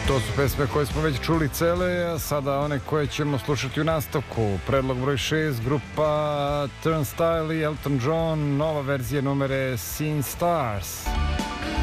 To su pesme koje smo već čuli cele, a sada one koje ćemo slušati u nastavku. Predlog broj 6, grupa Turnstile i Elton John, nova verzija numere Seeing Stars.